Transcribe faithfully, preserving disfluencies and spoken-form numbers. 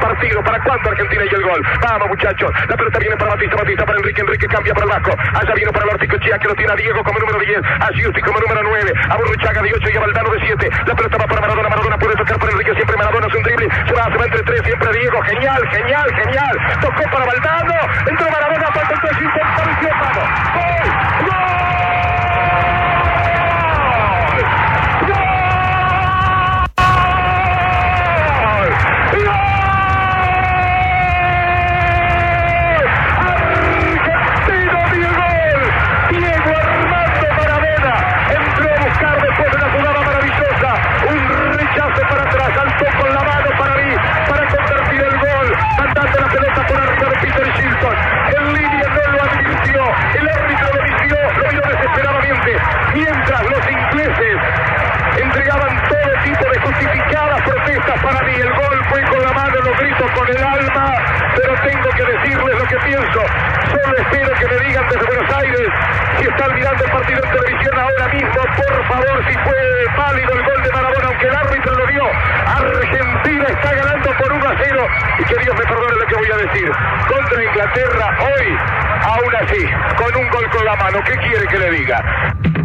partido. ¿Para cuándo Argentina y el gol? Vamos, muchachos. La pelota viene para Batista, Batista para Enrique, Enrique cambia para el Vasco. Allá viene para el Orticochea, que lo tiene a Diego como número diez, a Giusti como número nueve, a Burruchaga de ocho y a Valdano de siete. La pelota va para Maradona, Maradona puede tocar para Enrique, siempre Maradona es un drible. Se va, se va entre tres, siempre Diego. Genial, genial, genial. Tocó para Valdano. Entró Maradona, falta el tres, apareció, vamos. ¡Gol! ¡Gol! Mientras los ingleses entregaban todo tipo de justificadas protestas para mí, el gol fue con la mano, lo grito con el alma, pero tengo que decirles lo que pienso. Solo espero que me digan desde Buenos Aires si están mirando el partido en televisión ahora mismo, por favor, si fue válido el gol de Maradona, aunque el árbitro lo dio. Argentina está ganando por uno a cero, y que Dios me perdone lo que voy a decir. Contra Inglaterra hoy, aún así, con un gol con la mano, ¿qué quiere que le diga?